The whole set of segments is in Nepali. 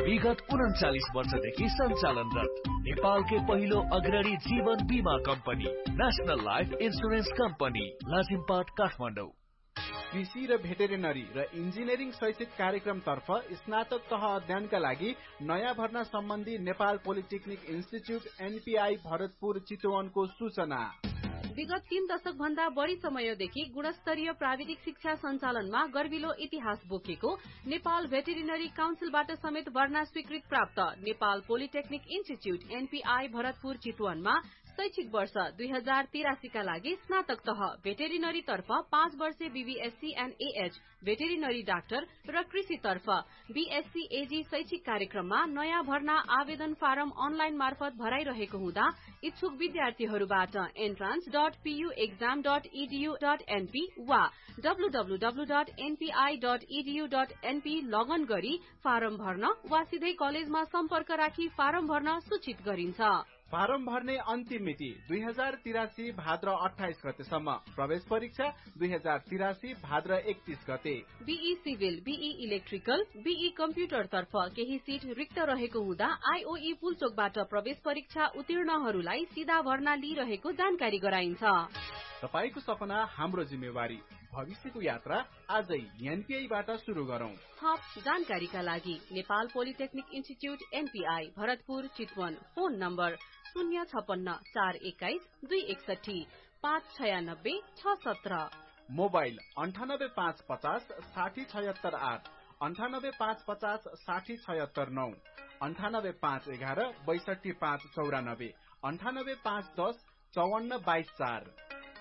विगत 39 वर्षदेखि सञ्चालनरत नेपालकै पहिलो अग्रणी जीवन बीमा company national life insurance company Lazimpat Kathmandu. कृषि र भेटेरिनरी र इन्जिनियरिङ शैक्षिक कार्यक्रम तर्फ स्नातक तह अध्ययनका लागि नयाँ भर्ना सम्बन्धी Nepal polytechnic institute NPI Bharatpur चितवनको सूचना। विगत 3 दशक भन्दा बढी समयदेखि गुणस्तरीय प्राविधिक शिक्षा सञ्चालनमा गर्विलो इतिहास बोकेको नेपाल भेटेरिनरी काउन्सिलबाट समेत भर्ना स्वीकृत प्राप्त Nepal polytechnic institute NPI Bharatpur चितवनमा शैक्षिक वर्ष 2083 का लागि स्नातक तह भेटेरिनरी तर्फ 5 वर्षे BVSc and AH veterinary doctor र कृषि तर्फ बीएससी एजी शैक्षिक कार्यक्रममा नयाँ भर्ना आवेदन फारम अनलाइन मार्फत भराइरहेको हुँदा इच्छुक विद्यार्थीहरूबाट entrance.puexam.edu.np वा www.npi.edu.np लगन गरी फारम भर्न वा सिधै कलेजमा सम्पर्क राखी फारम भर्न सूचित गरिन्छ। फारम भर्ने अन्तिम मिति 2083 भाद्र 28 गतेसम्म। प्रवेश परीक्षा 2083 भाद्र 31 गते। Be civil, be electrical, be computer तर्फ केही सीट रिक्त रहेको हुँदा आईओई पुलचोकबाट प्रवेश परीक्षा उत्तीर्णहरूलाई सीधा भर्ना लिइरहेको जानकारी गराइन्छ। तपाईको सपना हाम्रो जिम्मेवारी, भविष्यको यात्रा आजै एनपीआईबाट शुरू गरौं। थप जानकारीका लागि Nepal polytechnic institute NPI Bharatpur Chitwan, phone number 056-421-261-596-617, mobile 98550 60778, 98550 60769, 98511 62594, 98510 5422 4।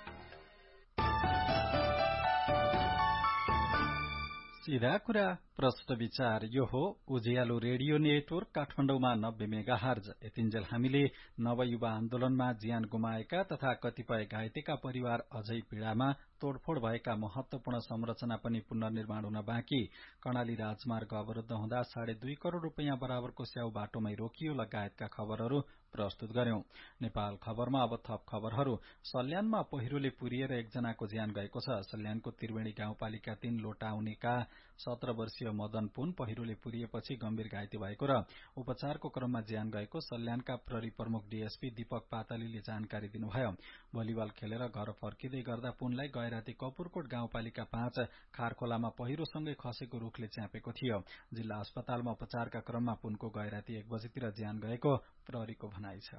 सीधा कुरा प्रश्न विचार यो हो उज्यालो रेडियो नेटवर्क काठमाडौँमा 90 मेगाहर्ज। यतिन्जेल हामीले नवयुवा आन्दोलनमा ज्यान गुमाएका तथा कतिपय घाइतेका परिवार अझै पीड़ामा, तोडफोड़ भएका महत्वपूर्ण संरचना पनि पुनर्निर्माण हुन बाँकी, कर्णाली राजमार्ग अवरुद्ध हुँदा 2.5 करोड़ रूपियाँ बराबरको स्याउ बाटोमै रोकियो लगायतका खबरहरू प्रस्तुत गर्यौं। नेपाल खबरमा अब थप खबरहरू। सल्यानमा पहिरोले पुरिएर एकजनाको ज्यान गएको छ। सल्यानको त्रिवेणी गाउँपालिका 3 लोटाउनेका 17 वर्षीय मदन पुन पहिरोले पुरिएपछि गम्भीर घाइते भएको र उपचारको क्रममा ज्यान गएको सल्यानका प्रहरी प्रमुख डीएसपी दीपक पातलीले जानकारी दिनुभयो। भलिबल खेलेर घर फर्किँदै गर्दा पुनलाई गैराती कपुरकोट गाउँपालिका 5 खारखोलामा पहिरोसँगै खसेको रूखले च्यापेको थियो। जिल्ला अस्पतालमा उपचारका क्रममा पुनको गैराती 1 बजेतिर ज्यान गएको प्रहरीको भनाइ छ।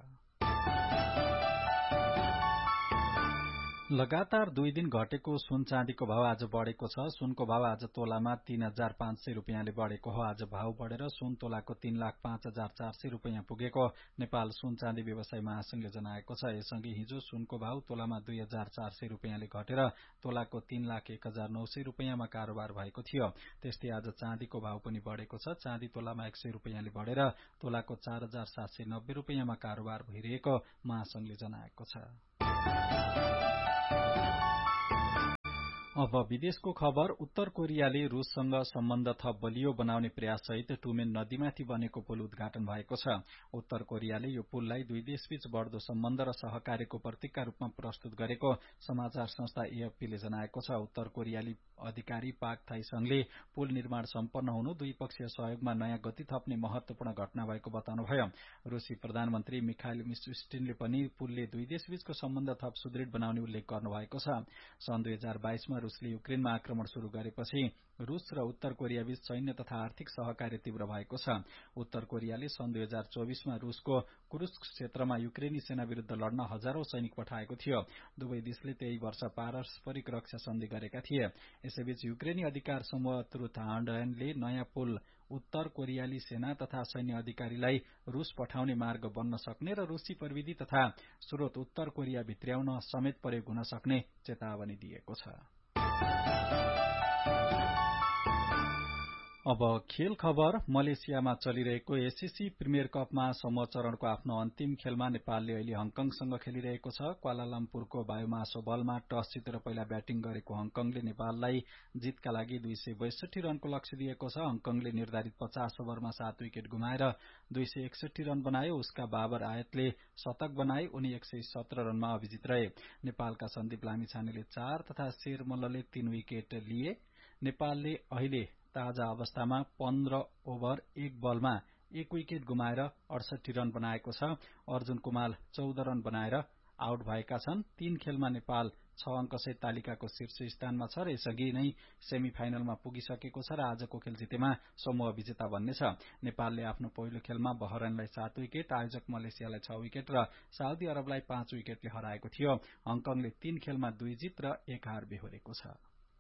लगातार 2 दिन घटेको सुन चाँदीको भाव आज बढ़ेको छ। सुनको भाव आज तोलामा 3500 रूपियाँले बढ़ेको हो। आज भाव बढ़ेर सुन तोलाको 3,05,400 रूपियाँ पुगेको नेपाल सुन चाँदी व्यवसायी महासंघले जनाएको छ। यससँगै हिजो सुनको भाव तोलामा 2,400 रूपियाँले घटेर तोलाको 3,01,900 रूपियाँमा कारोबार भएको थियो। त्यस्तै आज चाँदीको भाव पनि बढ़ेको छ। चाँदी तोलामा 100 रूपियाँले बढ़ेर तोलाको 4,790 रूपियाँमा कारोबार भइरहेको महासंघले जनाएको छ। अब विदेशको खबर। उत्तर कोरियाले रूससँग सम्बन्ध थप बलियो बनाउने प्रयाससहित टुमेन नदीमाथि बनेको पुल उद्घाटन भएको छ। उत्तर कोरियाले यो पुललाई दुई देशबीच बढ़दो सम्बन्ध र सहकार्यको प्रतीकका रूपमा प्रस्तुत गरेको समाचार संस्था एएफपीले जनाएको छ। उत्तर कोरियाली अधिकारी पाक थाइसङले पुल निर्माण सम्पन्न हुनु द्विपक्षीय सहयोगमा नयाँ गति थप्ने महत्वपूर्ण घटना भएको बताउनुभयो। रूसी प्रधानमन्त्री मिखाइल मिशुस्टिनले पनि पुलले दुई देशबीचको सम्बन्ध थप सुदृढ बनाउने उल्लेख गर्नुभएको छ। सन् 2022 मा रूसले युक्रेनमा आक्रमण शुरू गरेपछि रूस र उत्तर कोरियाबीच सैन्य तथा आर्थिक सहकार्य तीव्र भएको छ। उत्तर कोरियाले सन् 2024 मा रूसको कुर्स्क क्षेत्रमा युक्रेनी सेना विरूद्ध लड्न हजारौं सैनिक पठाएको थियो। दुवै देशले त्यही वर्ष पारस्परिक रक्षा सन्धि गरेका थिए। यसैबीच युक्रेनी अधिकार समूह ट्रुथ हान्डले नयाँ पुल उत्तर कोरियाली सेना तथा सैन्य अधिकारीलाई रूस पठाउने मार्ग बन्न सक्ने र रूसी प्रविधि तथा स्रोत उत्तर कोरिया भित्र्याउन समेत प्रयोग हुन सक्ने चेतावनी दिएको छ। अब खेल खबर। मलेसियामा चलिरहेको एसएससी प्रिमियर कपमा समूह चरणको आफ्नो अन्तिम खेलमा नेपालले अहिले हङकङसँग खेलिरहेको छ। क्वालालम्पुरको बायोमास ओभलमा टस जितेर पहिला ब्याटिङ गरेको हङकङले नेपाललाई जितका लागि 262 रनको लक्ष्य दिएको छ। हङकङले निर्धारित 50 ओभरमा 7 विकेट गुमाएर 261 रन बनायो। उसका बाबर आयतले शतक बनाए। उनी 117 रनमा अभिजित रहे। नेपालका सन्दीप लामिछानेले 4 तथा शेर मल्लले 3 विकेट लिए। नेपालले अहिले ताजा अवस्थामा 15 ओभर 1 बलमा 1 विकेट गुमाएर 68 रन बनाएको छ। अर्जुन कुमाल 14 रन बनाएर आउट भएका छन्। 3 खेलमा नेपाल 6 अंकसहित तालिकाको शीर्ष स्थानमा छ र यसअघि नै सेमी फाइनलमा पुगिसकेको छ र आजको खेल जितेमा समूह विजेता बन्नेछ। नेपालले आफ्नो पहिलो खेलमा बहरैनलाई 7 विकेट, आयोजक मलेसियालाई 6 विकेट र साउदी अरबलाई 5 विकेटले हराएको थियो। हङकङले 3 खेलमा 2 जित र 1 हार बेहोरेको छ।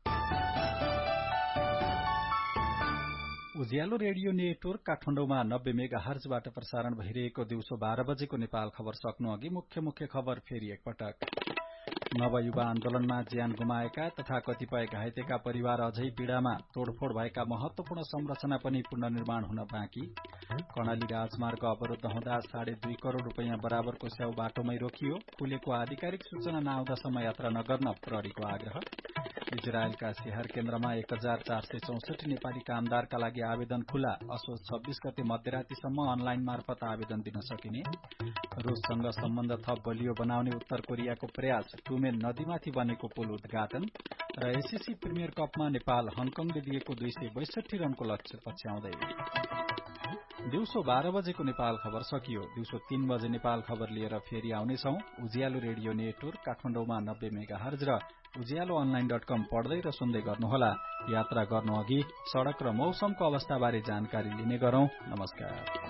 उज्यालो रेडियो नेटवर्क काठमाडौँमा 90 मेगाहर्जबाट प्रसारण भइरहेको दिउँसो 12 बजेको नेपाल खबर सक्नु अघि मुख्य खबर फेरि एकपटक। नवयुवा आन्दोलनमा ज्यान गुमाएका तथा कतिपय घाइतेका परिवार अझै पीड़ामा, तोडफोड भएका महत्वपूर्ण संरचना पनि पुनर्निर्माण हुन बाँकी। कर्णाली राजमार्ग अवरुद्ध हुँदा 2.5 करोड़ रुपैयाँ बराबरको स्याउ बाटोमै रोकियो। खुलेको आधिकारिक सूचना नआउँदासम्म यात्रा नगर्न प्रहरीको आग्रह। इजरायलका सिहार केन्द्रमा 1464 नेपाली कामदारका लागि आवेदन खुला। असोज 26 गते मध्यरातीसम्म अनलाइन मार्फत आवेदन दिन सकिने। रूससँग सम्बन्ध थप बलियो बनाउने उत्तर कोरियाको प्रयास। टुमेन नदीमाथि बनेको पुल उद्घाटन र एसीसी प्रिमियर कपमा नेपाल हङकङले दिएको 262 रनको लक्ष्य पछ्याउँदै। दिउँसो 12 बजेको नेपाल खबर सकियो। दिउँसो 3 बजे नेपाल खबर लिएर फेरि आउनेछौ। उज्यालो रेडियो नेटवर्क काठमाडौँमा 90 मेगाहर्ज र उज्यालोअनलाइन.com पढ्दै र सुन्दै गर्नुहोला। यात्रा गर्नु अघि सड़क र मौसमको अवस्थाबारे जानकारी लिने गरौं। नमस्कार।